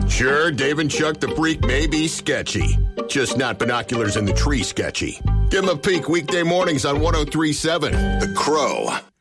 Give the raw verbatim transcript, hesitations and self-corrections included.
Sure, Dave and Chuck the Freak may be sketchy. Just not binoculars in the tree sketchy. Give them a peek weekday mornings on one oh three point seven The Crow.